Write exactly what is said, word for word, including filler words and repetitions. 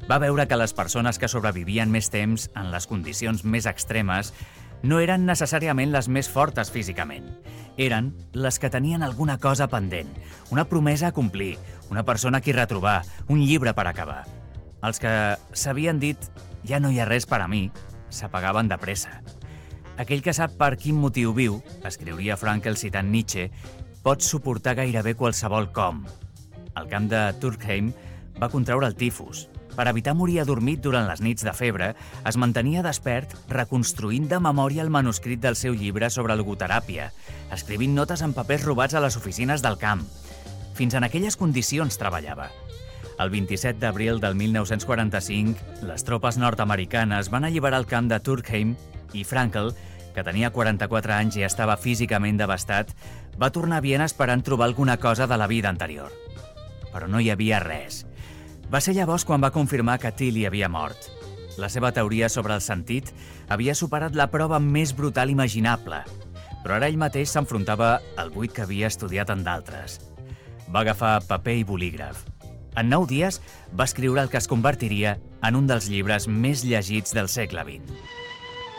Va veure que les persones que sobrevivien més temps en les condicions més extremes no eren necessàriament les més fortes físicament. Eren les que tenien alguna cosa pendent, una promesa a complir, una persona a qui retrobar, un llibre per acabar. Els que s'havien dit «ja no hi ha res per a mi», s'apagaven de pressa. Aquell que sap per quin motiu viu, escriuria Frankl citant Nietzsche, pot suportar gairebé qualsevol com. Al camp de Turkheim va contraure el tifus. Per evitar morir adormit durant les nits de febre, es mantenia despert reconstruint de memòria el manuscrit del seu llibre sobre logoteràpia, escrivint notes en papers robats a les oficines del camp. Fins en aquelles condicions treballava. El vint-i-set d'abril del mil nou-cents quaranta-cinc, les tropes nord-americanes van alliberar el camp de Turkheim i Frankl, que tenia quaranta-quatre anys i estava físicament devastat, va tornar a Viena esperant trobar alguna cosa de la vida anterior. Però no hi havia res. Va ser llavors quan va confirmar que Tilly havia mort. La seva teoria sobre el sentit havia superat la prova més brutal imaginable, però ara ell mateix s'enfrontava al buit que havia estudiat en d'altres. Va agafar paper i bolígraf. En nou dies va escriure el que es convertiria en un dels llibres més llegits del segle vint.